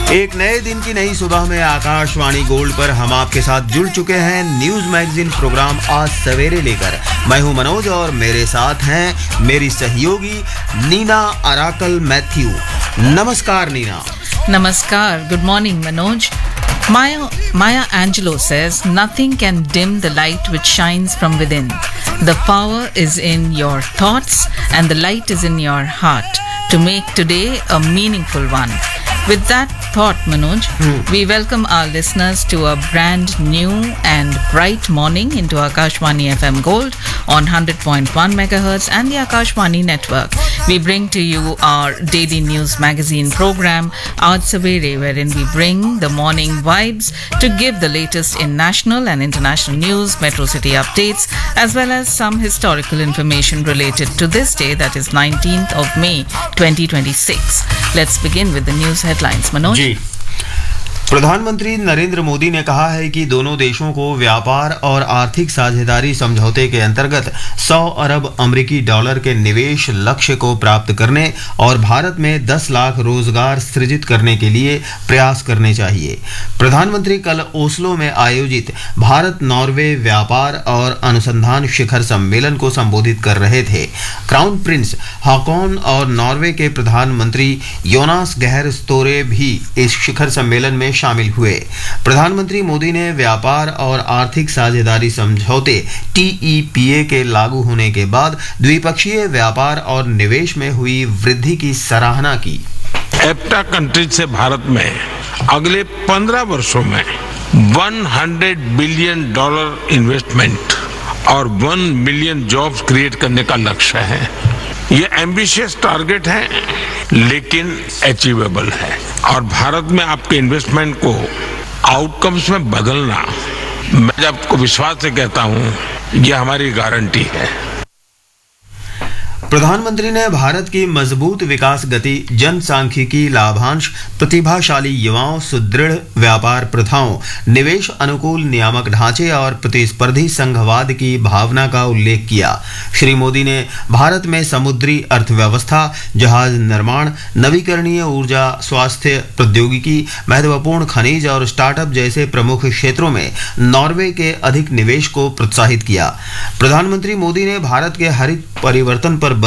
एक नए दिन की नई सुबह में आकाशवाणी गोल्ड पर हम आपके साथ जुड़ चुके हैं न्यूज मैगजीन प्रोग्राम आज सवेरे लेकर। मैं हूं मनोज और मेरे साथ हैं मेरी सहयोगी नीना अराकल मैथ्यू। नमस्कार Neena. Namaskar. Good morning, Manoj. Maya Angelou says, nothing can dim the light which shines from within. The power is in your thoughts and the light is in your heart to make today a meaningful one. With that thought, Manoj, we welcome our listeners to a brand new and bright morning into Akashvani FM Gold on 100.1 MHz and the Akashvani network. We bring to you our daily news magazine program, Aaj Savere, wherein we bring the morning vibes to give the latest in national and international news, metro city updates, as well as some historical information related to this day, that is 19th of May 2026. Let's begin with the news headlines. Manoj? जी, प्रधानमंत्री नरेंद्र मोदी ने कहा है कि दोनों देशों को व्यापार और आर्थिक साझेदारी समझौते के अंतर्गत 100 अरब अमेरिकी डॉलर के निवेश लक्ष्य को प्राप्त करने और भारत में 10 लाख रोजगार सृजित करने के लिए प्रयास करने चाहिए। प्रधानमंत्री कल ओस्लो में आयोजित भारत नॉर्वे व्यापार और अनुसंधान शिखर सम्मेलन को संबोधित कर रहे थे। क्राउन प्रिंस हाकॉन और नॉर्वे के प्रधानमंत्री योनास गहर स्टोरे भी इस शिखर सम्मेलन में शामिल हुए। प्रधानमंत्री मोदी ने व्यापार और आर्थिक साझेदारी समझौते TEPA के लागू होने के बाद द्विपक्षीय व्यापार और निवेश में हुई वृद्धि की सराहना की। एफ्टा कंट्रीज से भारत में अगले 15 वर्षों में $100 बिलियन इन्वेस्टमेंट और 1 मिलियन जॉब्स क्रिएट करने का लक्ष्य है। ये एम्बिशियस टारगेट है लेकिन अचीवेबल है और भारत में आपके इन्वेस्टमेंट को आउटकम्स में बदलना, मैं आपको विश्वास से कहता हूं, यह हमारी गारंटी है। प्रधानमंत्री ने भारत की मजबूत विकास गति, जनसांख्यिकी लाभांश, प्रतिभाशाली युवाओं, सुदृढ़ व्यापार प्रथाओं, निवेश अनुकूल नियामक ढांचे और प्रतिस्पर्धी संघवाद की भावना का उल्लेख किया। श्री मोदी ने भारत में समुद्री अर्थव्यवस्था, जहाज निर्माण, नवीकरणीय ऊर्जा, स्वास्थ्य प्रौद्योगिकी, महत्वपूर्ण खनिज और स्टार्टअप जैसे प्रमुख क्षेत्रों में नॉर्वे के अधिक निवेश को प्रोत्साहित किया। प्रधानमंत्री मोदी ने भारत के हरित परिवर्तन पर